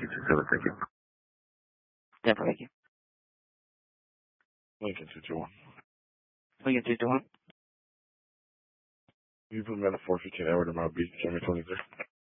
227, thank you. Denver, thank you. Lincoln 221. Lincoln 221. You put me on a 415 Edward in my beach, January 23rd.